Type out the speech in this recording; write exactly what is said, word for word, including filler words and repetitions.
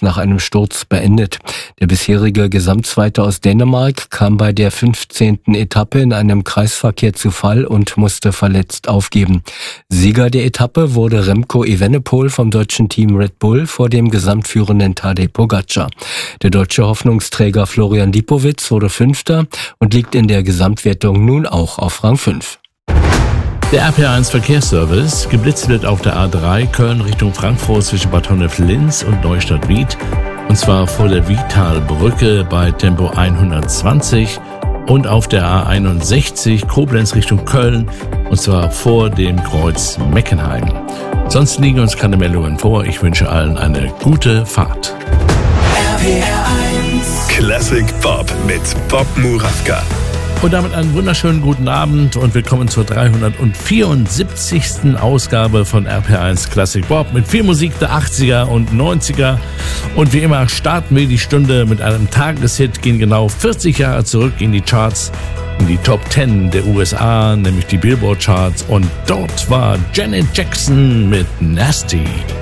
nach einem Sturz beendet. Der bisherige Gesamtzweite aus Dänemark kam bei der fünfzehnten Etappe in einem Kreisverkehr zu Fall und musste verletzt aufgeben. Sieger der Etappe wurde Remco Evenepoel vom deutschen Team Red Bull vor dem gesamtführenden Tadej Pogačar. Der deutsche Hoffnungsträger Florian Lipowitz wurde Fünfter und liegt in der Gesamtwertung nun auch auf Rang fünf. Der R P R eins Verkehrsservice. Geblitzt wird auf der A drei Köln Richtung Frankfurt zwischen Bad Honnef-Linz und Neustadt-Wied. Und zwar vor der Wiedtalbrücke bei Tempo hundertzwanzig. Und auf der A einundsechzig Koblenz Richtung Köln. Und zwar vor dem Kreuz Meckenheim. Sonst liegen uns keine Meldungen vor. Ich wünsche allen eine gute Fahrt. R P R eins Classic Bob mit Bob Murawka. Und damit einen wunderschönen guten Abend und willkommen zur dreihundertvierundsiebzigsten Ausgabe von R P R eins Classic Bob mit viel Musik der achtziger und neunziger. Und wie immer starten wir die Stunde mit einem Tageshit, gehen genau vierzig Jahre zurück in die Charts, in die Top zehn der U S A, nämlich die Billboard Charts. Und dort war Janet Jackson mit Nasty.